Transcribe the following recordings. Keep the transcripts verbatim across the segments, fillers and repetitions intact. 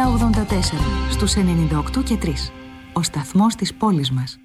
εννιά ογδόντα τέσσερα στους ενενήντα οκτώ και τρία. Ο σταθμός της πόλης μας.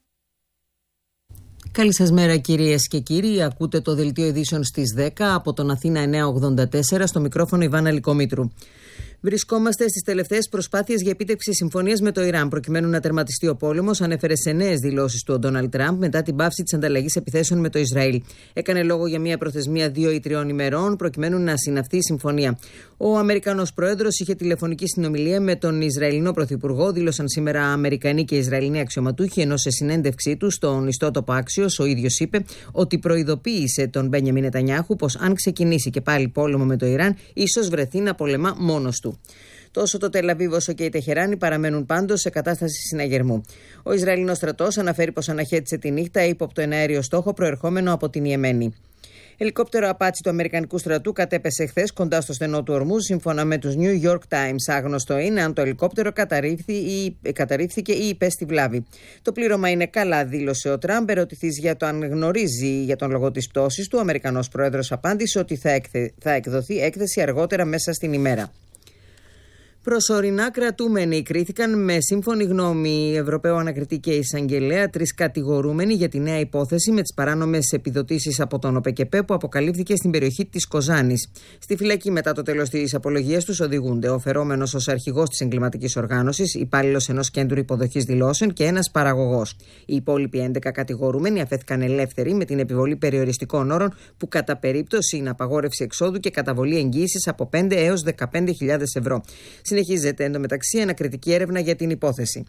Καλή σας μέρα κυρίες και κύριοι. Ακούτε το δελτίο ειδήσεων στις δέκα από τον Αθήνα εννιά ογδόντα τέσσερα, στο μικρόφωνο Ιβάνα Λυκομήτρου. Βρισκόμαστε στις τελευταίες προσπάθειες για επίτευξη συμφωνίας με το Ιράν, προκειμένου να τερματιστεί ο πόλεμος, ανέφερε σε νέες δηλώσεις του ο Ντόναλντ Τραμπ μετά την πάυση της ανταλλαγής επιθέσεων με το Ισραήλ. Έκανε λόγο για μια προθεσμία δύο ή τριών ημερών, προκειμένου να συναυθεί η συμφωνία. Ο Αμερικανός πρόεδρος είχε τηλεφωνική συνομιλία με τον Ισραηλινό πρωθυπουργό, δήλωσαν σήμερα Αμερικανοί και Ισραηλινοί αξιωματούχοι, ενώ σε συνέντευξή του στον ιστότοπο Axios ο ίδιος είπε ότι προειδοποίησε τον Μπένιαμιν Νετανιάχου πως αν ξεκινήσει και πάλι πόλεμο με το Ιράν, ίσως βρεθεί να πολεμά μόνος του. Τόσο το Τελ Αβίβ όσο και η Τεχεράνη παραμένουν πάντως σε κατάσταση συναγερμού. Ο Ισραηλινός στρατός αναφέρει πως αναχέτησε τη νύχτα ύποπτο εναέριο στόχο προερχόμενο από την Ιεμένη. Ελικόπτερο Απάτσι του Αμερικανικού στρατού κατέπεσε χθες κοντά στο στενό του ορμού, σύμφωνα με τους New York Times. Άγνωστο είναι αν το ελικόπτερο καταρρίφθηκε ή υπέστη βλάβη. Το πλήρωμα είναι καλά, δήλωσε ο Τραμπ. Ερωτηθείς για το αν γνωρίζει για τον λόγο της πτώσης του, ο Αμερικανός πρόεδρος απάντησε ότι θα, εκθε... θα εκδοθεί έκθεση αργότερα μέσα στην ημέρα. Προσωρινά κρατούμενοι κρίθηκαν με σύμφωνη γνώμη Ευρωπαίου Ανακριτή και Εισαγγελέα τρεις κατηγορούμενοι για τη νέα υπόθεση με τις παράνομες επιδοτήσεις από τον ΟΠΕΚΕΠΕ που αποκαλύφθηκε στην περιοχή της Κοζάνης. Στη φυλακή μετά το τέλος της απολογίας τους οδηγούνται ο φερόμενος ως αρχηγός της εγκληματικής οργάνωσης, υπάλληλος ενός κέντρου υποδοχής δηλώσεων και ένας παραγωγός. Οι υπόλοιποι έντεκα κατηγορούμενοι αφέθηκαν ελεύθεροι με την επιβολή περιοριστικών όρων που κατά περίπτωση είναι απαγόρευση εξόδου και καταβολή εγγύησης από πέντε έως δεκαπέντε χιλιάδες ευρώ. Συνεχίζεται εντωμεταξύ ανακριτική έρευνα για την υπόθεση.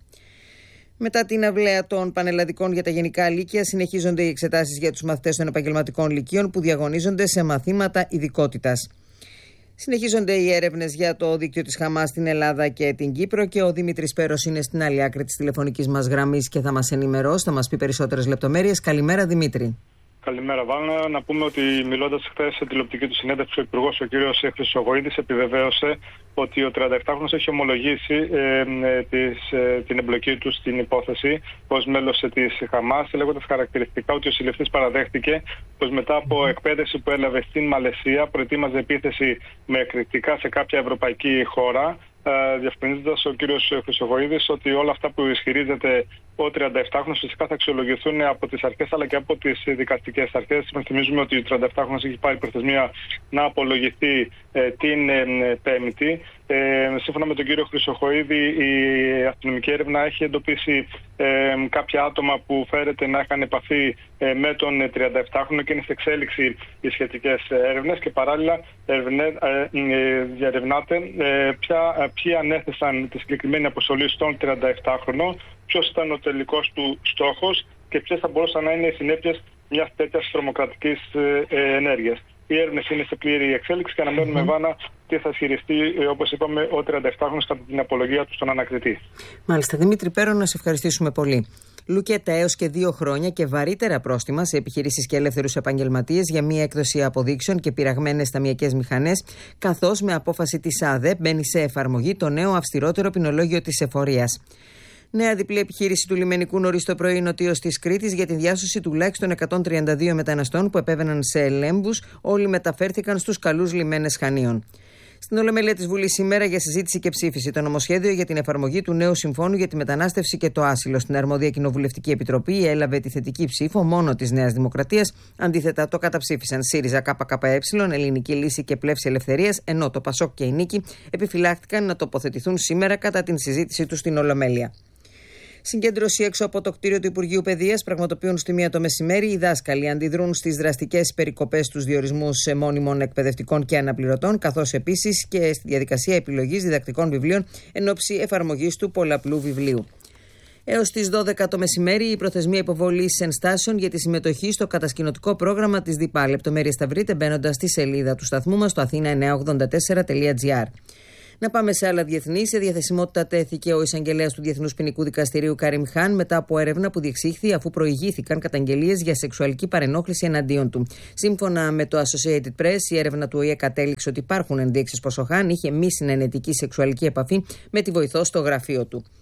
Μετά την αυλαία των πανελλαδικών για τα γενικά λύκεια, συνεχίζονται οι εξετάσεις για τους μαθητές των επαγγελματικών λυκείων που διαγωνίζονται σε μαθήματα ειδικότητας. Συνεχίζονται οι έρευνες για το δίκτυο της Χαμάς στην Ελλάδα και την Κύπρο και ο Δημήτρης Πέρος είναι στην άλλη άκρη της τηλεφωνικής μας γραμμής και θα μας ενημερώσει, θα μας πει περισσότερες λεπτομέρειες. Καλημέρα Δημήτρη. Καλημέρα, Βάνα. Να πούμε ότι μιλώντας χθες σε τηλεοπτική του συνέντευξη, ο Υπουργός, ο κ. Χρυσοχοΐδης, επιβεβαίωσε ότι ο τριανταεπτάχρονος έχει ομολογήσει ε, ε, της, ε, την εμπλοκή του στην υπόθεση ως μέλος της Χαμάς, λέγοντας χαρακτηριστικά ότι ο συλληφθής παραδέχτηκε πως μετά από εκπαίδευση που έλαβε στην Μαλαισία προετοίμαζε επίθεση με εκρηκτικά σε κάποια ευρωπαϊκή χώρα. Uh, διευκρινίζοντας ο κύριος Χρυσοχοΐδης ότι όλα αυτά που ισχυρίζεται ο τριανταεπτάχρονος φυσικά θα αξιολογηθούν από τις αρχές αλλά και από τις δικαστικές αρχές. Θυμίζουμε ότι ο τριανταεπτάχρονος έχει πάρει προθεσμία να απολογηθεί ε, την ε, Πέμπτη. Ε, σύμφωνα με τον κύριο Χρυσοχοΐδη, η αστυνομική έρευνα έχει εντοπίσει ε, κάποια άτομα που φέρεται να είχαν επαφή ε, με τον τριανταεπτάχρονο και είναι σε εξέλιξη οι σχετικές έρευνες και παράλληλα ερευνε, ε, ε, διαρευνάται ε, ποια, ποιοι ανέθεσαν τη συγκεκριμένη αποστολή στον τριανταεπτάχρονο, ποιος ήταν ο τελικός του στόχος και ποιες θα μπορούσαν να είναι οι συνέπειες μιας τέτοιας τρομοκρατικής ε, ε, ενέργειας. Οι έρευνες είναι σε πλήρη εξέλιξη και αναμένουμε, mm-hmm. Βάνα, τι θα ισχυριστεί, όπως είπαμε, ο τριανταεπτάχρονος κατά την απολογία του στον ανακριτή. Μάλιστα. Δημήτρη Πέρο, να σε ευχαριστήσουμε πολύ. Λουκέτα έως και δύο χρόνια και βαρύτερα πρόστιμα σε επιχειρήσεις και ελεύθερους επαγγελματίες για μία έκδοση αποδείξεων και πειραγμένες ταμιακές μηχανές, καθώς με απόφαση της ΑΔΕΠ μπαίνει σε εφαρμογή το νέο αυστηρότερο ποινολόγιο της εφορίας. Νέα διπλή επιχείρηση του λιμενικού νωρίς το πρωί νοτίως της Κρήτης για τη διάσωση τουλάχιστον εκατόν τριάντα δύο μεταναστών που επέβαιναν σε λέμβους. Όλοι μεταφέρθηκαν στους καλούς λιμένες Χανίων. Στην Ολομέλεια της Βουλής σήμερα για συζήτηση και ψήφιση το νομοσχέδιο για την εφαρμογή του νέου συμφώνου για τη μετανάστευση και το άσυλο. Στην αρμόδια κοινοβουλευτική επιτροπή έλαβε τη θετική ψήφο μόνο της Νέας Δημοκρατίας. Αντίθετα, το καταψήφισαν ΣΥΡΙΖΑ, ΚΚΕ, Ελληνική Λύση και Πλεύση Ελευθερίας, ενώ το ΠΑΣΟΚ και η Νίκη επιφυλάχθηκαν να τοποθετηθούν σήμερα κατά την συζήτησή του στην Ολομέλεια. Συγκέντρωση έξω από το κτίριο του Υπουργείου Παιδείας πραγματοποιούν στη μία το μεσημέρι. Οι δάσκαλοι αντιδρούν στις δραστικές περικοπές στους διορισμούς μόνιμων εκπαιδευτικών και αναπληρωτών, καθώς επίσης και στη διαδικασία επιλογής διδακτικών βιβλίων εν ώψη εφαρμογής του πολλαπλού βιβλίου. Έως τις δώδεκα το μεσημέρι η προθεσμία υποβολής ενστάσεων για τη συμμετοχή στο κατασκηνωτικό πρόγραμμα της ΔΥΠΑ. Λεπτομέρειες θα βρείτε μπαίνοντας στη σελίδα του σταθμού μας στο αθήνα εννιά ογδόντα τέσσερα τελεία τζι άρ. Να πάμε σε άλλα διεθνή. Σε διαθεσιμότητα τέθηκε ο εισαγγελέας του Διεθνούς Ποινικού Δικαστηρίου Καρίμ Χάν μετά από έρευνα που διεξήχθη αφού προηγήθηκαν καταγγελίες για σεξουαλική παρενόχληση εναντίον του. Σύμφωνα με το Associated Press, η έρευνα του ΟΗΕ κατέληξε ότι υπάρχουν ενδείξεις πως ο Χάν είχε μη συνενετική σεξουαλική επαφή με τη βοηθό στο γραφείο του.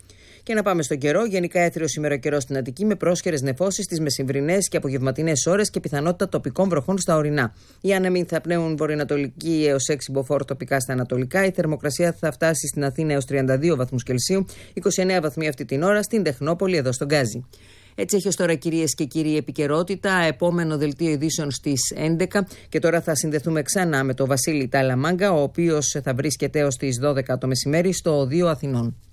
Και να πάμε στον καιρό. Γενικά έθριος ημεροκαιρός στην Αττική με πρόσχερες νεφώσεις τις μεσημβρινές και απογευματινές ώρες και πιθανότητα τοπικών βροχών στα ορεινά. Οι άνεμοι θα πνέουν βορειοανατολική έως έξι μποφόρ τοπικά στα ανατολικά. Η θερμοκρασία θα φτάσει στην Αθήνα έως τριάντα δύο βαθμούς Κελσίου, είκοσι εννέα βαθμοί αυτή την ώρα στην Τεχνόπολη εδώ στον Γκάζι. Έτσι έχει ως τώρα, κυρίες και κύριοι, επικαιρότητα. Επόμενο δελτίο ειδήσεων στις έντεκα. Και τώρα θα συνδεθούμε ξανά με τον Βασίλη Τάλαμάγκα, ο οποίος θα βρίσκεται έως τις δώδεκα το μεσημέρι στο Οδείο Αθηνών.